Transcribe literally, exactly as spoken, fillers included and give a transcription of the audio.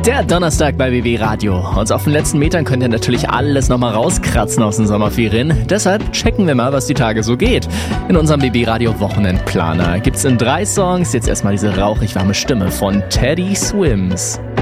Der Donnerstag bei B B Radio. Und auf den letzten Metern könnt ihr natürlich alles nochmal rauskratzen aus den Sommerferien. Deshalb checken wir mal, was die Tage so geht. In unserem B B Radio Wochenendplaner gibt's in drei Songs jetzt erstmal diese rauchig warme Stimme von Teddy Swims.